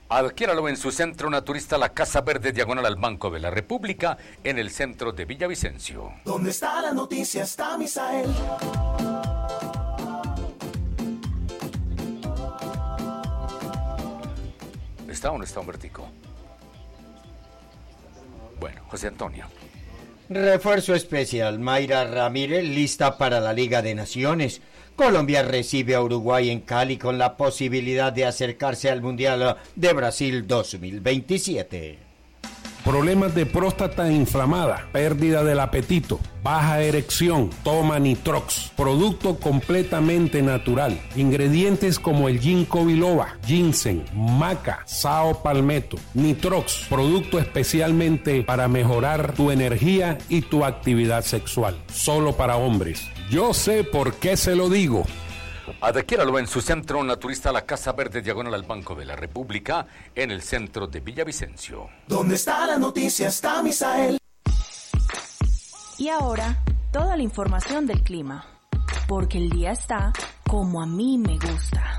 Adquiéralo en su centro naturista La Casa Verde, diagonal al Banco de la República, en el centro de Villavicencio. ¿Dónde está la noticia? Está Misael. ¿Está o no está, Humbertico? Bueno, José Antonio. Refuerzo especial, Mayra Ramírez lista para la Liga de Naciones. Colombia recibe a Uruguay en Cali con la posibilidad de acercarse al Mundial de Brasil 2027. Problemas de próstata inflamada, pérdida del apetito, baja erección, toma Nitrox, producto completamente natural. Ingredientes como el ginkgo biloba, ginseng, maca, sao palmetto. Nitrox, producto especialmente para mejorar tu energía y tu actividad sexual. Solo para hombres. Yo sé por qué se lo digo. Adquiéralo en su centro naturista La Casa Verde, diagonal al Banco de la República, en el centro de Villavicencio. ¿Dónde está la noticia? Está Misael. Y ahora, toda la información del clima, porque el día está como a mí me gusta.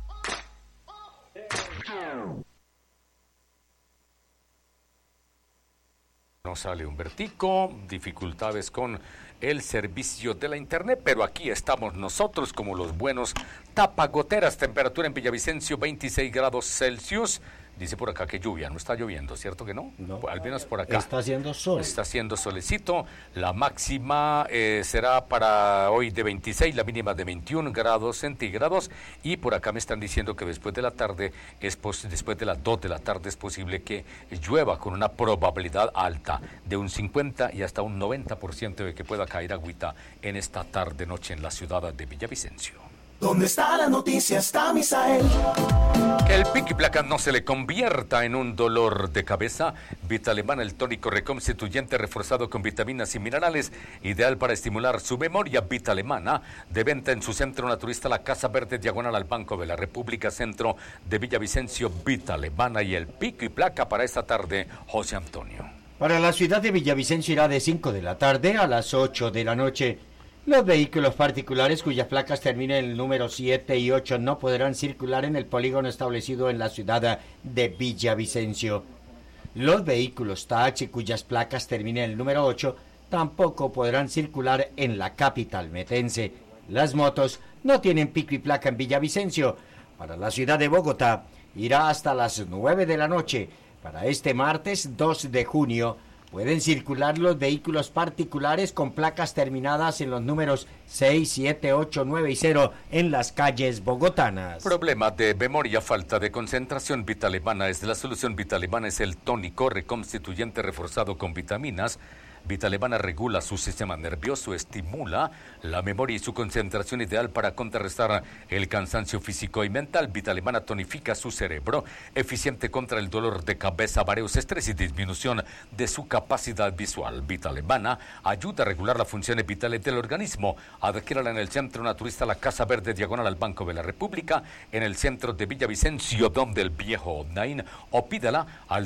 No sale Humbertico, dificultades con el servicio de la internet, pero aquí estamos nosotros como los buenos tapagoteras. Temperatura en Villavicencio 26 grados Celsius. Dice por acá que lluvia, no está lloviendo, ¿cierto que no? No. Al menos por acá. Está haciendo sol. Está haciendo solecito. La máxima será para hoy de 26, la mínima de 21 grados centígrados. Y por acá me están diciendo que después de la tarde, después de las 2 de la tarde, es posible que llueva con una probabilidad alta de un 50 y hasta un 90% de que pueda caer agüita en esta tarde-noche en la ciudad de Villavicencio. ¿Dónde está la noticia? Está Misael. Que el pico y placa no se le convierta en un dolor de cabeza. Vitalemana, el tónico reconstituyente reforzado con vitaminas y minerales, ideal para estimular su memoria. Vitalemana, de venta en su centro naturista La Casa Verde, diagonal al Banco de la República, centro de Villavicencio. Vitalemana y el pico y placa para esta tarde, José Antonio. Para la ciudad de Villavicencio irá de 5 de la tarde a las 8 de la noche. Los vehículos particulares cuyas placas terminen en el número 7 y 8 no podrán circular en el polígono establecido en la ciudad de Villavicencio. Los vehículos taxi cuyas placas terminen en el número 8 tampoco podrán circular en la capital metense. Las motos no tienen pico y placa en Villavicencio. Para la ciudad de Bogotá irá hasta las 9 de la noche. Para este martes 2 de junio pueden circular los vehículos particulares con placas terminadas en los números 6, 7, 8, 9 y 0 en las calles bogotanas. Problema de memoria, falta de concentración. Vitalemana es la solución. Vitalemana es el tónico reconstituyente reforzado con vitaminas. Vitalemana regula su sistema nervioso, estimula la memoria y su concentración, ideal para contrarrestar el cansancio físico y mental. Vitalemana tonifica su cerebro, eficiente contra el dolor de cabeza, mareos, estrés y disminución de su capacidad visual. Vitalemana ayuda a regular las funciones vitales del organismo. Adquiérala en el centro naturista La Casa Verde, diagonal al Banco de la República, en el centro de Villavicencio, donde el viejo Nain, o pídala al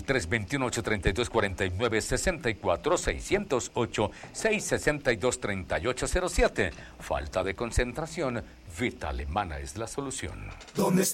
321-832-4964, 608-662-3807. Falta de concentración, Vitalemana es la solución. ¿Dónde está